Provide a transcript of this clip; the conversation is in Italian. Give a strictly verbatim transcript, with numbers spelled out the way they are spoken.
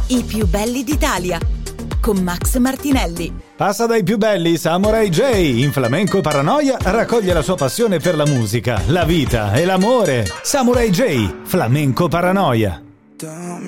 I più belli d'Italia con Max Martinelli. Passa dai più belli Samurai J. In Flamenco Paranoia raccoglie la sua passione per la musica, la vita e l'amore. Samurai J, Flamenco Paranoia.